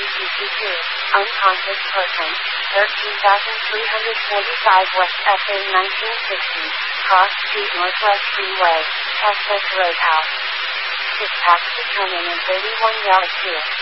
ECC2, unconscious person, 13,345 West FA 1960, Cross Street Northwest Freeway, Texas Roadhouse. Dispatch determined in 31 yards here.